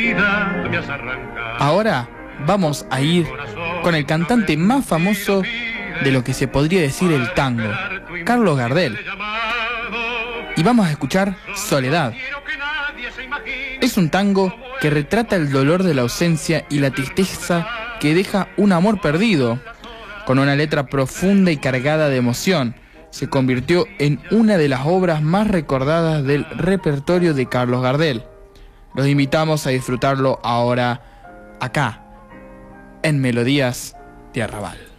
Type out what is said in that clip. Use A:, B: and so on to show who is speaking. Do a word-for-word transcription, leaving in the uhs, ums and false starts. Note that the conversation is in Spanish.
A: vida me has arrancado.
B: Ahora vamos a ir con el cantante más famoso de lo que se podría decir el tango, Carlos Gardel. Y vamos a escuchar Soledad. Es un tango que retrata el dolor de la ausencia y la tristeza que deja un amor perdido. Con una letra profunda y cargada de emoción, se convirtió en una de las obras más recordadas del repertorio de Carlos Gardel. Los invitamos a disfrutarlo ahora, acá, en Melodías de Arrabal.